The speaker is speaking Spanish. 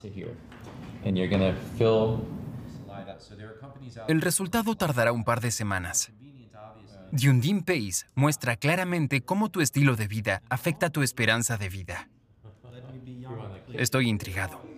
El resultado tardará un par de semanas. Dyundin Pace muestra claramente cómo tu estilo de vida afecta tu esperanza de vida. Estoy intrigado.